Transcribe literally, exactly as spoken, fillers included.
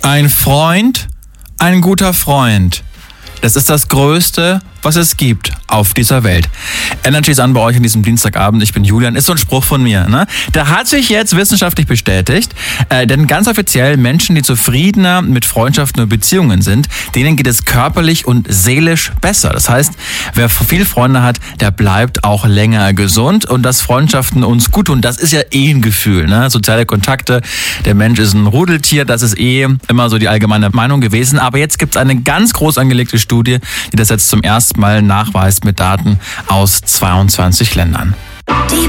Ein Freund, ein guter Freund. Das ist das Größte, was es gibt auf dieser Welt. Energy ist an bei euch an diesem Dienstagabend. Ich bin Julian. Ist so ein Spruch von mir. Ne? Der hat sich jetzt wissenschaftlich bestätigt. Äh, denn ganz offiziell Menschen, die zufriedener mit Freundschaften und Beziehungen sind, denen geht es körperlich und seelisch besser. Das heißt, wer viele Freunde hat, der bleibt auch länger gesund. Und dass Freundschaften uns gut tun, das ist ja eh ein Gefühl. Ne? Soziale Kontakte, der Mensch ist ein Rudeltier. Das ist eh immer so die allgemeine Meinung gewesen. Aber jetzt gibt es eine ganz groß angelegte Studie, die das jetzt zum ersten Mal nachweist mit Daten aus zweiundzwanzig Ländern. Die